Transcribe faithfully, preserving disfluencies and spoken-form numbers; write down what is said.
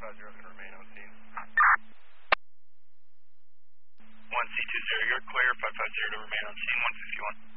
five zero can remain on scene. one C two zero, you're clear. five five zero to remain on scene. one fifty-one.